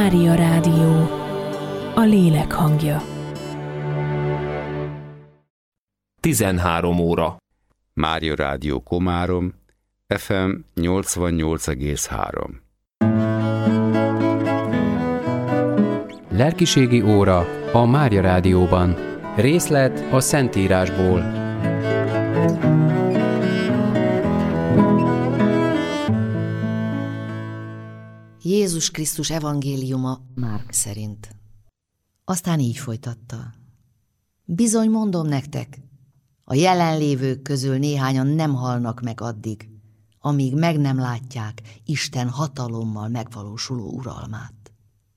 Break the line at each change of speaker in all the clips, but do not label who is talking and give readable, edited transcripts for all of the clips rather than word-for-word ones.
Mária Rádió, a lélek hangja.
13 óra.
Mária Rádió Komárom, FM 88,3.
Lelkiségi óra a Mária Rádióban. Részlet a Szentírásból.
Jézus Krisztus evangéliuma Márk szerint. Aztán így folytatta. Bizony mondom nektek, a jelenlévők közül néhányan nem halnak meg addig, amíg meg nem látják Isten hatalommal megvalósuló uralmát.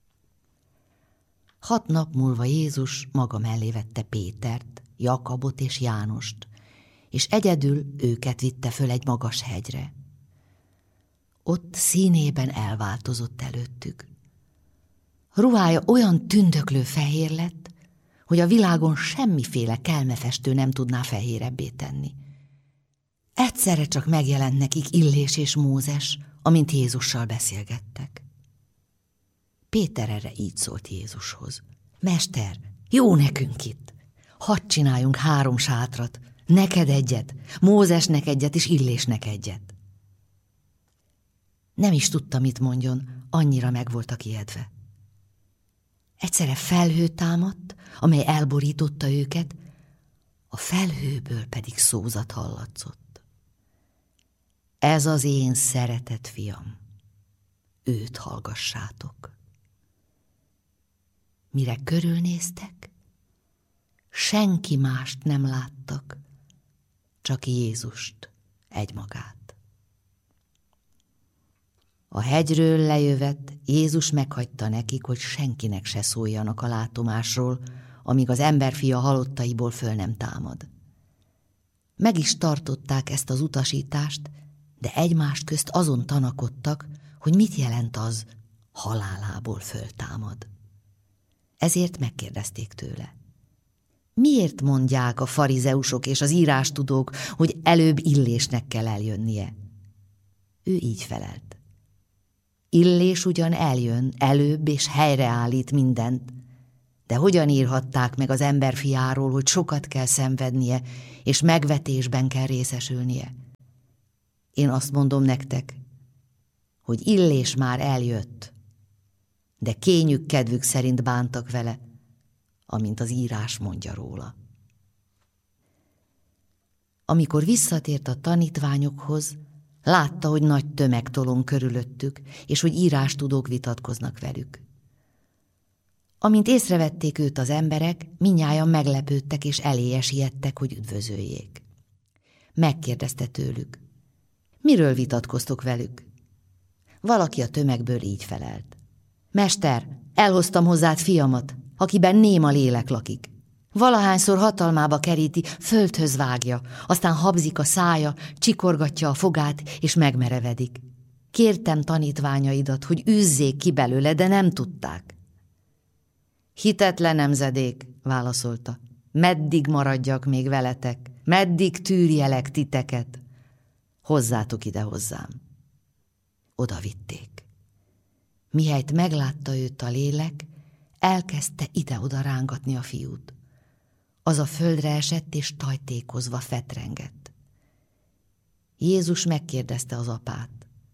6 nap múlva Jézus maga mellé vette Pétert, Jakabot és Jánost, és egyedül őket vitte föl egy magas hegyre. Ott színében elváltozott előttük. Ruhája olyan tündöklő fehér lett, hogy a világon semmiféle kelmefestő nem tudná fehérebbé tenni. Egyszerre csak megjelent nekik Illés és Mózes, amint Jézussal beszélgettek. Péter erre így szólt Jézushoz. Mester, jó nekünk itt. Hadd csináljunk 3 sátrat, neked egyet, Mózesnek egyet és Illésnek egyet. Nem is tudta, mit mondjon, annyira meg voltak ijedve. Egyszerre felhő támadt, amely elborította őket, a felhőből pedig szózat hallatszott. Ez az én szeretett fiam, őt hallgassátok. Mire körülnéztek, senki mást nem láttak, csak Jézust egymagát. A hegyről lejövet, Jézus meghagyta nekik, hogy senkinek se szóljanak a látomásról, amíg az emberfia halottaiból föl nem támad. Meg is tartották ezt az utasítást, de egymást közt azon tanakodtak, hogy mit jelent az, halálából föltámad. Ezért megkérdezték tőle. Miért mondják a farizeusok és az írástudók, hogy előbb Illésnek kell eljönnie? Ő így felelt. Illés ugyan eljön előbb és helyreállít mindent, de hogyan írhatták meg az emberfiáról, hogy sokat kell szenvednie, és megvetésben kell részesülnie? Én azt mondom nektek, hogy Illés már eljött, de kényük kedvük szerint bántak vele, amint az írás mondja róla. Amikor visszatért a tanítványokhoz, látta, hogy nagy tömeg tolong körülöttük, és hogy írástudók vitatkoznak velük. Amint észrevették őt az emberek, mindnyájan meglepődtek és eléje siettek, hogy üdvözöljék. Megkérdezte tőlük, miről vitatkoztok velük? Valaki a tömegből így felelt. Mester, elhoztam hozzád fiamat, akiben néma lélek lakik. Valahányszor hatalmába keríti, földhöz vágja, aztán habzik a szája, csikorgatja a fogát, és megmerevedik. Kértem tanítványaidat, hogy űzzék ki belőle, de nem tudták. Hitetlen nemzedék, válaszolta. Meddig maradjak még veletek? Meddig tűrjelek titeket? Hozzátok ide hozzám. Oda vitték. Mihelyt meglátta őt a lélek, elkezdte ide-oda rángatni a fiút. Az a földre esett, és tajtékozva fetrengett. Jézus megkérdezte az apát.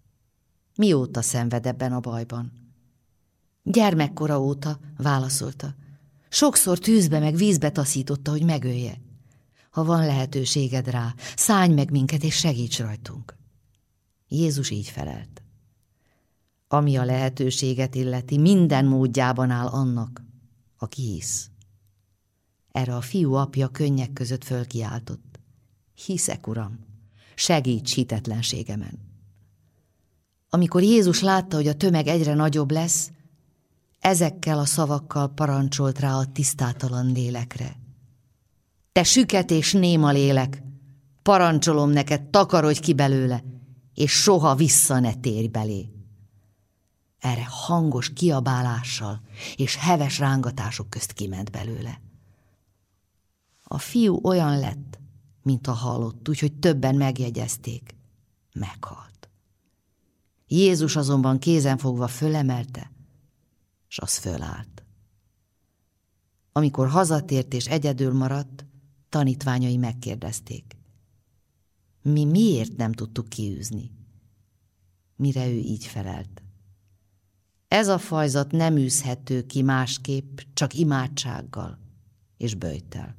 Mióta szenved ebben a bajban? Gyermekkora óta, válaszolta. Sokszor tűzbe meg vízbe taszította, hogy megölje. Ha van lehetőséged rá, szállj meg minket, és segíts rajtunk. Jézus így felelt. Ami a lehetőséget illeti, minden módjában áll annak, aki hisz. Erre a fiú apja könnyek között fölkiáltott. Hiszek, Uram, segíts hitetlenségemen. Amikor Jézus látta, hogy a tömeg egyre nagyobb lesz, ezekkel a szavakkal parancsolt rá a tisztátalan lélekre. Te süket és néma lélek, parancsolom neked, takarodj ki belőle, és soha vissza ne térj belé. Erre hangos kiabálással és heves rángatások közt kiment belőle. A fiú olyan lett, mint a halott, úgyhogy többen megjegyezték. Meghalt. Jézus azonban kézenfogva fölemelte, s az fölállt. Amikor hazatért és egyedül maradt, tanítványai megkérdezték: mi miért nem tudtuk kiűzni? Mire ő így felelt: ez a fajzat nem űzhető ki másképp, csak imádsággal és böjttel.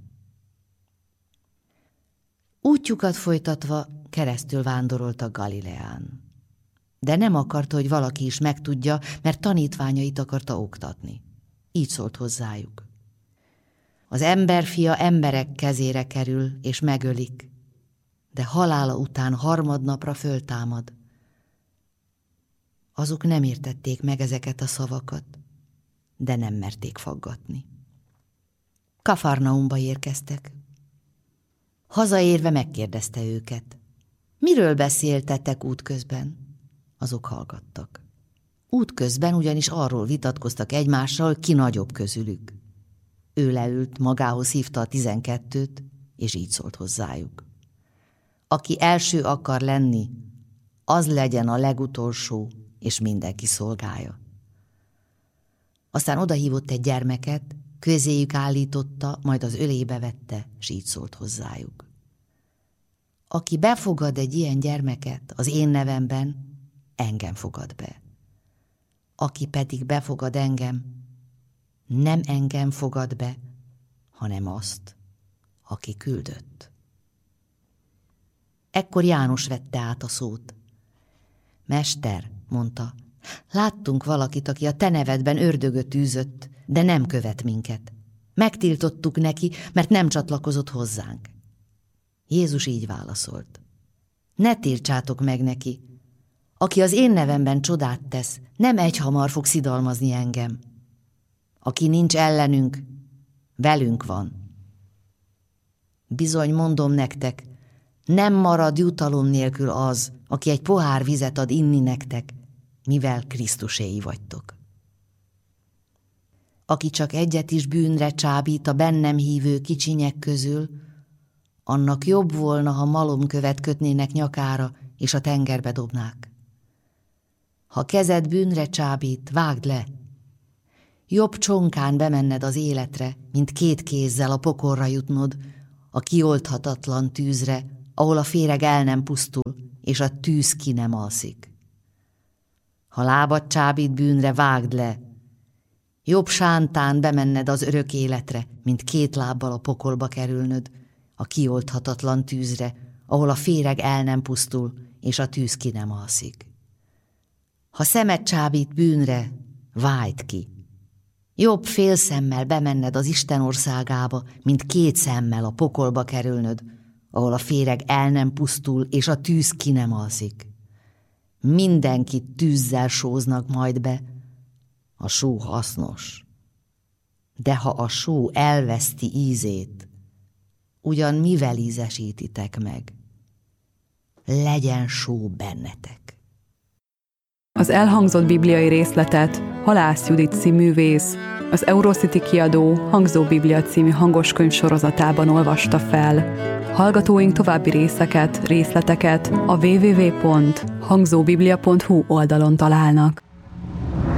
Útjukat folytatva keresztül vándoroltak Galileán. De nem akarta, hogy valaki is megtudja, mert tanítványait akarta oktatni. Így szólt hozzájuk: az emberfia emberek kezére kerül, és megölik, de halála után harmadnapra föltámad. Azok nem értették meg ezeket a szavakat, de nem merték faggatni. Kafarnaumba érkeztek. Hazaérve megkérdezte őket: miről beszéltetek útközben? Azok hallgattak. Útközben ugyanis arról vitatkoztak egymással, ki nagyobb közülük. Ő leült, magához hívta a 12-t, és így szólt hozzájuk: aki első akar lenni, az legyen a legutolsó, és mindenki szolgája. Aztán odahívott egy gyermeket, közéjük állította, majd az ölébe vette, és így szólt hozzájuk: aki befogad egy ilyen gyermeket az én nevemben, engem fogad be. Aki pedig befogad engem, nem engem fogad be, hanem azt, aki küldött. Ekkor János vette át a szót. Mester, mondta, láttunk valakit, aki a te nevedben ördögöt űzött, de nem követ minket. Megtiltottuk neki, mert nem csatlakozott hozzánk. Jézus így válaszolt: ne tiltsátok meg neki. Aki az én nevemben csodát tesz, nem egyhamar fog szidalmazni engem. Aki nincs ellenünk, velünk van. Bizony mondom nektek, nem marad jutalom nélkül az, aki egy pohár vizet ad inni nektek, mivel Krisztuséi vagytok. Aki csak egyet is bűnre csábít a bennem hívő kicsinyek közül, annak jobb volna, ha malomkövet kötnének nyakára, és a tengerbe dobnák. Ha kezed bűnre csábít, vágd le. Jobb csonkán bemenned az életre, mint 2 kézzel a pokolra jutnod, a kioldhatatlan tűzre, ahol a féreg el nem pusztul, és a tűz ki nem alszik. Ha lábad csábít bűnre, vágd le. Jobb sántán bemenned az örök életre, mint 2 lábbal a pokolba kerülnöd, a kioldhatatlan tűzre, ahol a féreg el nem pusztul, és a tűz ki nem alszik. Ha szemed csábít bűnre, vájd ki. Jobb fél szemmel bemenned az Isten országába, mint 2 szemmel a pokolba kerülnöd, ahol a féreg el nem pusztul, és a tűz ki nem alszik. Mindenkit tűzzel sóznak majd be. A só hasznos. De ha a só elveszti ízét, ugyan mivel ízesítitek meg? Legyen só bennetek.
Az elhangzott bibliai részletet Halász Judit színművész az Eurocity kiadó Hangzó Biblia című hangoskönyv sorozatában olvasta fel. Hallgatóink további részleteket a www.hangzóbiblia.hu oldalon találnak.